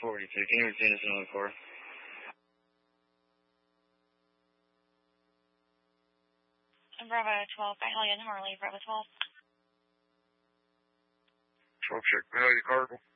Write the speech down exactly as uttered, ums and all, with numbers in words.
forty-two. Can you retain us another car? Bravo twelve, Battalion Harley, Bravo twelve. twelve check, Battalion Cardinal.